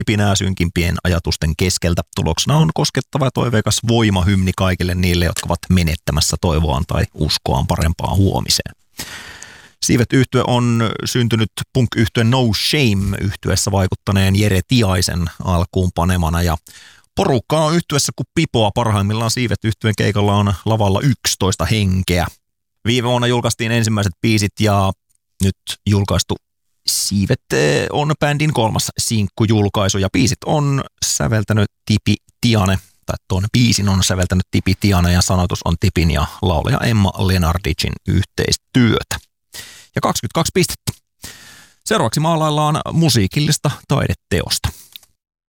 pinää synkimpien ajatusten keskeltä. Tuloksena on koskettava ja toiveikas voimahymni kaikille niille, jotka ovat menettämässä toivoaan tai uskoaan parempaan huomiseen. Siivet-yhtye on syntynyt punk-yhtye No Shame-yhtyessä vaikuttaneen Jere Tiaisen alkuun panemana ja porukkaa on yhtyessä kuin pipoa. Parhaimmillaan Siivet-yhtyeen keikalla on lavalla 11 henkeä. Viime vuonna julkaistiin ensimmäiset biisit ja nyt julkaistu Siivet on bändin 3. sinkkujulkaisu ja biisit on säveltänyt Tipi Tiane, tai tuon biisin on säveltänyt Tipi Tiane ja sanotus on Tipin ja laulaja Emma Lenardicin yhteistyötä. Ja 22 pistettä. Seuraavaksi maalaillaan musiikillista taideteosta.